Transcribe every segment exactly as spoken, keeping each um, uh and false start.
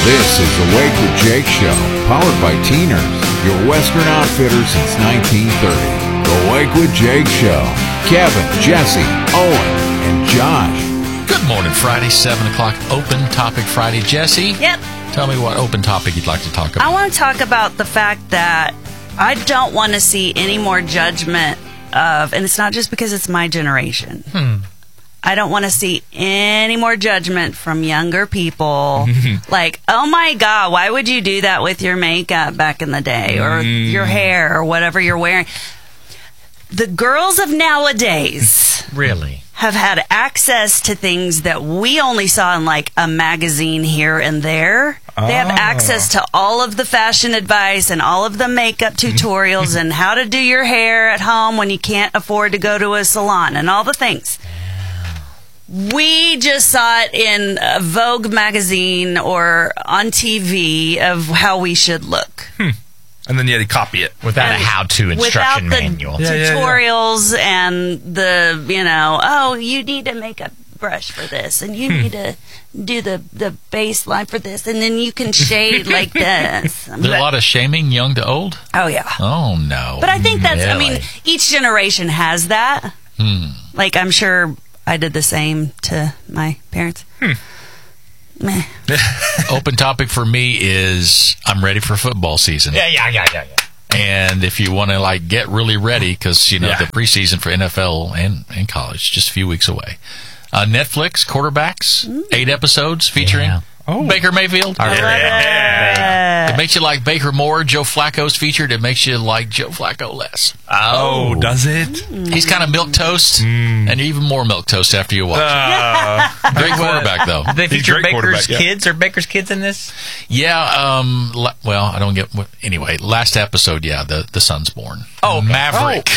This is the Wake with Jake Show, powered by Teeners, your Western outfitter since nineteen thirty. The Wake with Jake Show. Kevin, Jesse, Owen, and Josh. Good morning, Friday, seven o'clock, Open Topic Friday. Jesse? Yep. Tell me what open topic you'd like to talk about. I want to talk about the fact that I don't want to see any more judgment of, and it's not just because it's my generation. Hmm. I don't want to see any more judgment from younger people. Like, oh my God, why would you do that with your makeup back in the day? Or Mm. your hair or whatever you're wearing. The girls of nowadays Really? have had access to things that we only saw in like a magazine here and there. They have Oh. access to all of the fashion advice and all of the makeup tutorials and how to do your hair at home when you can't afford to go to a salon and all the things. We just saw it in a Vogue magazine or on T V of how we should look. And then you had to copy it. Without And a how-to instruction without the manual. Yeah, yeah, yeah. tutorials and the, you know, oh, you need a makeup brush for this, and you need to do the the baseline for this, and then you can shade like this. There's a lot of shaming, young to old? Oh yeah, Oh, no. but I think that's. I mean, Really? each generation has that. Hmm. Like I'm sure I did the same to my parents. Meh. Open topic for me is I'm ready for football season. Yeah, yeah, yeah, yeah, yeah. And if you want to like get really ready, because you know Yeah. the preseason for N F L and, and college just a few weeks away. Uh, Netflix quarterbacks, eight episodes featuring Yeah. Oh. Baker Mayfield. I love it. It makes you like Baker more. Joe Flacco's featured. It makes you like Joe Flacco less. Oh, does it? He's kind of milk toast, and even more milk toast after you watch. Uh, Great quarterback though. Did they He's a feature great Baker's quarterback, yeah. kids or Baker's kids in this? Yeah. Um. la- Well, I don't get. What, anyway, last episode. Yeah. The the son's born. Oh, okay. Maverick.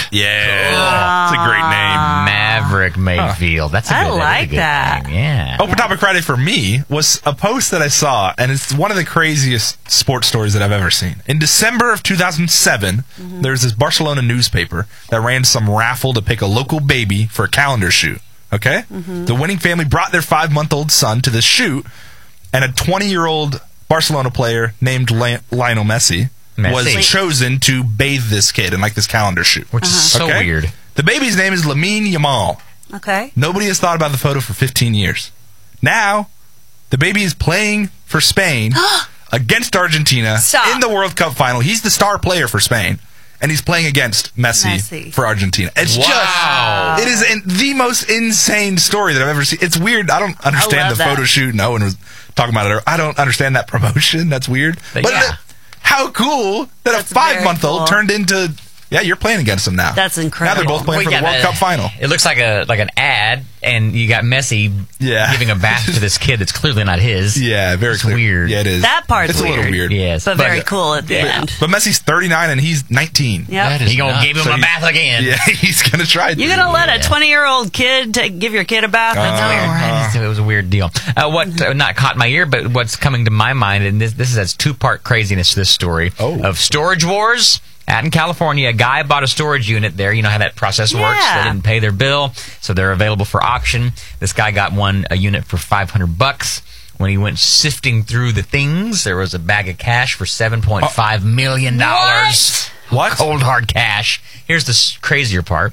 yeah. It's a great name. Maverick Mayfield. That's a I good, that's a like good that. name. Yeah. Open Topic Friday for me was a post that I saw, and it's one of the craziest sports stories that I've ever seen. In December of two thousand seven, there was this Barcelona newspaper that ran some raffle to pick a local baby for a calendar shoot. Okay? The winning family brought their five-month-old son to the shoot, and a twenty-year-old Barcelona player named Li- Lionel Messi, Messi. was chosen to bathe this kid in like this calendar shoot. Which is so Okay? weird. The baby's name is Lamine Yamal. Okay. Nobody has thought about the photo for fifteen years. Now, the baby is playing for Spain against Argentina Stop. in the World Cup final. He's the star player for Spain, and he's playing against Messi, Messi. for Argentina. It's Wow. just, it is in, the most insane story that I've ever seen. It's weird. I don't understand love the that. photo shoot. No one was talking about it. I don't understand that promotion. That's weird. But But yeah. it- how cool that That's a five-month-old very cool. turned into, yeah, you're playing against them now. That's incredible. Now they're both playing Well, for yeah, the World that- Cup final. It looks like a like an ad, and you got Messi Yeah. giving a bath to this kid that's clearly not his. Yeah, very It's clear. weird. Yeah, it is. That part's It's a little weird. weird. Yes, But very cool at the end. But Messi's thirty-nine and he's nineteen. Yep. That is He gonna nuts. give him So a he's- bath again. Yeah, he's gonna try. You're to. gonna let a Yeah. twenty-year-old kid ta- give your kid a bath? That's Uh, weird. Right. So it was a weird deal. Uh, what uh, not caught my ear, but what's coming to my mind, and this this has two part craziness to this story Oh. of storage wars. Out in California, a guy bought a storage unit there. You know how that process works. Yeah. They didn't pay their bill, so they're available for auction. This guy got one a unit for five hundred bucks. When he went sifting through the things, there was a bag of cash for seven point five million dollars. What? Cold hard cash. Here's the s- crazier part.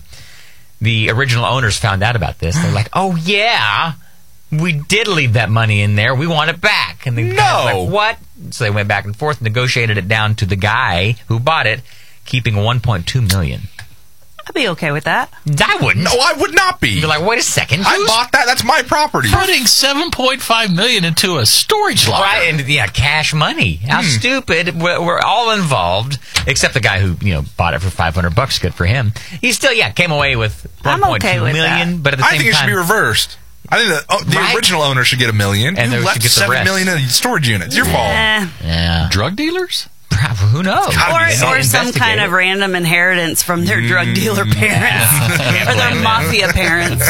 The original owners found out about this. They're like, "Oh yeah, we did leave that money in there. We want it back." And the No. guy's like, "What?" So they went back and forth, negotiated it down to the guy who bought it, keeping one point two million dollars. I'd be okay with that. I wouldn't. No, I would not be. You're like, wait a second. I Who's- bought that. That's my property. Putting seven point five million dollars into a storage locker. Right, and yeah, cash money. How Hmm. stupid. We're, we're all involved, except the guy who, you know, bought it for five hundred bucks. Good for him. He still, yeah, came away with I'm one point two okay with million, that. but at the I same think it should time, be reversed. I think the, oh, the Right. original owner should get a million. And you they left should get the seven rest. million in storage units. Your fault. Eh. yeah, Drug dealers? who knows? gotta Or, be They or some investigate kind it. of random inheritance from their drug Mm. dealer parents Can't or their blame them. mafia parents.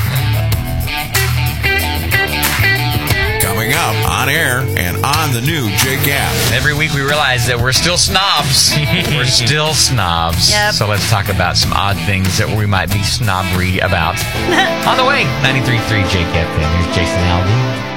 Coming up on air and on the new Jake app. Every week we realize that we're still snobs. We're still snobs. Yep. So let's talk about some odd things that we might be snobbery about. On the way, ninety-three point three J K F M. Here's Jason Aldean.